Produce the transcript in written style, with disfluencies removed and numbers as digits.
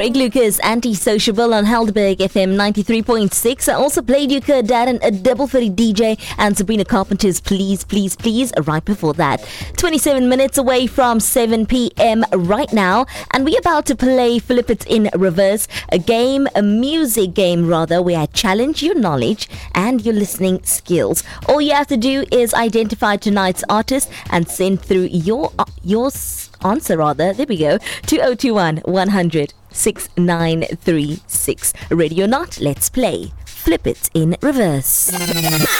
Craig Lucas, Antisociable on Helderberg FM 93.6. I also played you Kurt Darren, a double for the DJ, and Sabrina Carpenter's Please, Please, Please right before that. 27 minutes away from 7 p.m. right now, and we're about to play Flip It in Reverse, a music game rather, where I challenge your knowledge and your listening skills. All you have to do is identify tonight's artist and send through your answer rather. There we go. 2021 100 6936. Ready or not? Let's play Flip It in Reverse.